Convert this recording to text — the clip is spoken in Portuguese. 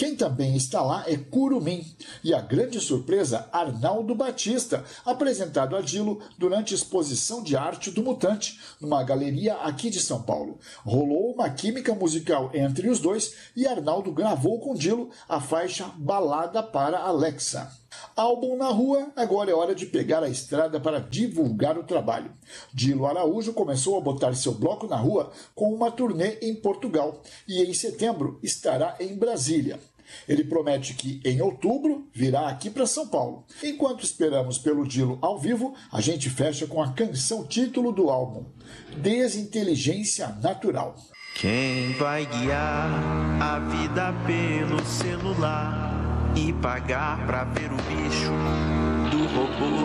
Quem também está lá é Curumim e a grande surpresa Arnaldo Batista, apresentado a Dilo durante a exposição de arte do Mutante, numa galeria aqui de São Paulo. Rolou uma química musical entre os dois e Arnaldo gravou com Dilo a faixa Balada para Alexa. Álbum na rua, agora é hora de pegar a estrada para divulgar o trabalho. Dilo Araújo começou a botar seu bloco na rua com uma turnê em Portugal e em setembro estará em Brasília. Ele promete que em outubro virá aqui para São Paulo. Enquanto esperamos pelo Dilo ao vivo, a gente fecha com a canção título do álbum, Desinteligência Natural. Quem vai guiar a vida pelo celular e pagar pra ver o bicho do robô?